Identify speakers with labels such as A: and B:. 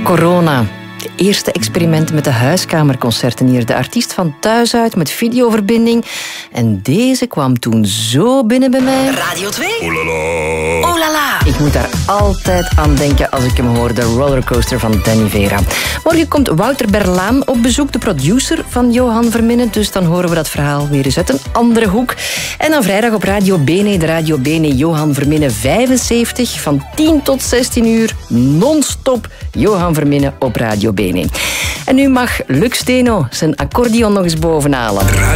A: Corona. De eerste experimenten met de huiskamerconcerten hier. De artiest van thuis uit met videoverbinding. En deze kwam toen zo binnen bij mij.
B: Radio 2.
C: Oh la la.
B: Oh la la.
A: Ik moet daar altijd aan denken als ik hem hoor. De rollercoaster van Danny Vera. Morgen komt Wouter Berlaan op bezoek, de producer van Johan Verminnen. Dus dan horen we dat verhaal weer eens uit een andere hoek. En dan vrijdag op Radio Bene, de Radio Bene Johan Verminnen 75. Van 10 tot 16 uur, non-stop Johan Verminnen op Radio Bene. En nu mag Lux Steno zijn accordeon nog eens bovenhalen.